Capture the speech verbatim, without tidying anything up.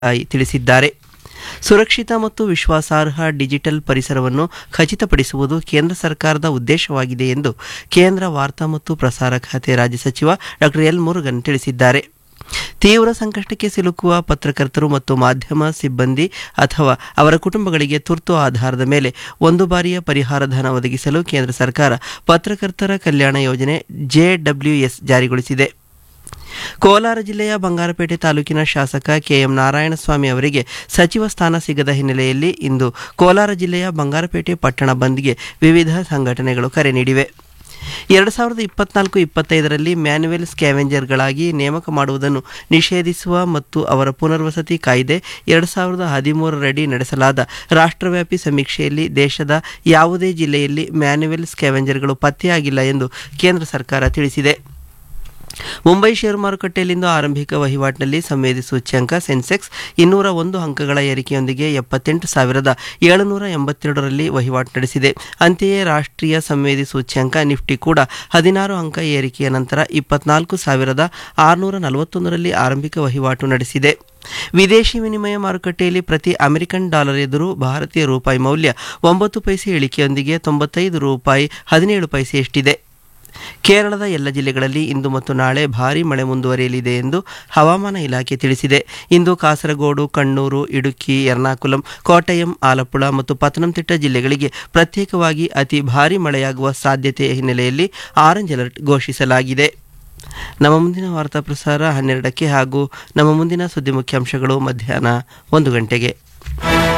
I ತಿಳಿಸಿದ್ದಾರೆ. ಸುರಕ್ಷಿತ ಮತ್ತು ವಿಶ್ವಾಸಾರ್ಹ ಡಿಜಿಟಲ್ ಪರಿಸರವನ್ನು ಖಚಿತಪಡಿಸುವುದು ಕೇಂದ್ರ ಸರ್ಕಾರದ ಉದ್ದೇಶವಾಗಿದೆ ಎಂದು ಕೇಂದ್ರ ವಾರ್ತಾ ಮತ್ತು ಪ್ರಸಾರ ಖಾತೆ ರಾಜ್ಯ ಸಚಿವ ಡಾಕ್ಟರ್ ಎಲ್ ಮುರುಗನ್ ತಿಳಿಸಿದ್ದಾರೆ. ತೀವ್ರ ಸಂಕಷ್ಟಕ್ಕೆ ಸಿಲುಕುವ ಪತ್ರಕರ್ತರು ಮತ್ತು ಮಾಧ್ಯಮ ಸಿಬ್ಬಂದಿ ಅಥವಾ ಅವರ ಕುಟುಂಬಗಳಿಗೆ ತುರ್ತು ಆಧಾರದ ಮೇಲೆ ಒಂದು ಬಾರಿಯ ಪರಿಹಾರ ಧನ ಒದಗಿಸಲು ಕೇಂದ್ರ ಸರ್ಕಾರ ಪತ್ರಕರ್ತರ ಕಲ್ಯಾಣ ಯೋಜನೆ ಜೆಡಬ್ಲ್ಯೂಎಸ್ ಜಾರಿಗೊಳಿಸಿದೆ. ಕೋಲಾರ ಜಿಲ್ಲೆಯ ಬಂಗಾರಪೇಟೆ ತಾಲೂಕಿನ ಶಾಸಕ ಕೆಎಂ ನಾರಾಯಣಸ್ವಾಮಿ ಅವರಿಗೆ ಸಚಿವ ಸ್ಥಾನ ಸಿಗದ ಹಿನ್ನೆಲೆಯಲ್ಲಿ ಇಂದು ಕೋಲಾರ ಜಿಲ್ಲೆಯ ಬಂಗಾರಪೇಟೆ ಪಟ್ಟಣ ಬಂದ್ಗೆ ವಿವಿಧ ಸಂಘಟನೆಗಳು ಕರೆ ನೀಡಿವೆ. ಎರಡು ಸಾವಿರದ ಇಪ್ಪತ್ನಾಲ್ಕು ಇಪ್ಪತ್ತೈದರಲ್ಲಿ ಮ್ಯಾನ್ಯುವಲ್ ಸ್ಕ್ಯಾವೆಂಜರ್ಗಳಾಗಿ ನೇಮಕ ಮಾಡುವುದನ್ನು ನಿಷೇಧಿಸುವ ಮತ್ತು ಅವರ ಪುನರ್ವಸತಿ ಕಾಯ್ದೆ ಎರಡು ಸಾವಿರದ ಹದಿಮೂರರಡಿ ನಡೆಸಲಾದ ರಾಷ್ಟ್ರವ್ಯಾಪಿ ಸಮೀಕ್ಷೆಯಲ್ಲಿ ದೇಶದ ಯಾವುದೇ ಜಿಲ್ಲೆಯಲ್ಲಿ ಮ್ಯಾನ್ಯುವಲ್ ಸ್ಕ್ಯಾವೆಂಜರ್ಗಳು ಪತ್ತೆಯಾಗಿಲ್ಲ ಎಂದು ಕೇಂದ್ರ ಸರ್ಕಾರ ತಿಳಿಸಿದೆ. ಮುಂಬೈ ಷೇರು ಮಾರುಕಟ್ಟೆಯಲ್ಲಿಂದು ಆರಂಭಿಕ ವಹಿವಾಟಿನಲ್ಲಿ ಸಂವೇದಿ ಸೂಚ್ಯಂಕ ಸೆನ್ಸೆಕ್ಸ್ ಇನ್ನೂರ ಒಂದು ಅಂಕಗಳ ಏರಿಕೆಯೊಂದಿಗೆ ಎಪ್ಪತ್ತೆಂಟು ಸಾವಿರದ ಏಳುನೂರ ಎಂಬತ್ತೆರಡರಲ್ಲಿ ವಹಿವಾಟು ನಡೆಸಿದೆ. ಅಂತೆಯೇ ರಾಷ್ಟ್ರೀಯ ಸಂವೇದಿ ಸೂಚ್ಯಂಕ ನಿಫ್ಟಿ ಕೂಡ ಹದಿನಾರು ಅಂಕ ಏರಿಕೆಯ ನಂತರ ಇಪ್ಪತ್ನಾಲ್ಕು ಸಾವಿರದ ಆರುನೂರ ನಲವತ್ತೊಂದರಲ್ಲಿ ಆರಂಭಿಕ ವಹಿವಾಟು ನಡೆಸಿದೆ. ವಿದೇಶಿ ವಿನಿಮಯ ಮಾರುಕಟ್ಟೆಯಲ್ಲಿ ಪ್ರತಿ ಅಮೆರಿಕನ್ ಡಾಲರ್ ಎದುರು ಭಾರತೀಯ ರೂಪಾಯಿ ಮೌಲ್ಯ ಒಂಬತ್ತು ಪೈಸೆ ಇಳಿಕೆಯೊಂದಿಗೆ ತೊಂಬತ್ತೈದು ರೂಪಾಯಿ ಹದಿನೇಳು ಪೈಸೆಯಷ್ಟಿದೆ. ಕೇರಳದ ಎಲ್ಲ ಜಿಲ್ಲೆಗಳಲ್ಲಿ ಇಂದು ಮತ್ತು ನಾಳೆ ಭಾರೀ ಮಳೆ ಮುಂದುವರಿಯಲಿದೆ ಎಂದು ಹವಾಮಾನ ಇಲಾಖೆ ತಿಳಿಸಿದೆ. ಇಂದು ಕಾಸರಗೋಡು, ಕಣ್ಣೂರು, ಇಡುಕ್ಕಿ, ಎರ್ನಾಕುಲಂ, ಕೋಟಯಂ, ಆಲಪ್ಪುಳ ಮತ್ತು ಪತ್ತನಂತಿಟ್ಟ ಜಿಲ್ಲೆಗಳಿಗೆ ಪ್ರತ್ಯೇಕವಾಗಿ ಅತಿ ಭಾರೀ ಮಳೆಯಾಗುವ ಸಾಧ್ಯತೆಯ ಹಿನ್ನೆಲೆಯಲ್ಲಿ ಆರೆಂಜ್ ಅಲರ್ಟ್ ಘೋಷಿಸಲಾಗಿದೆ. ನಮ್ಮ ಮುಂದಿನ ವಾರ್ತಾ ಪ್ರಸಾರ ಹನ್ನೆರಡಕ್ಕೆ ಹಾಗೂ ನಮ್ಮ ಮುಂದಿನ ಸುದ್ದಿ ಮುಖ್ಯಾಂಶಗಳು ಮಧ್ಯಾಹ್ನ ಒಂದು ಗಂಟೆಗೆ.